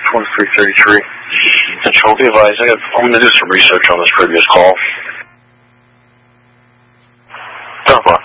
1333. Control, be advised, I'm going to do some research on this previous call. 10 o'clock.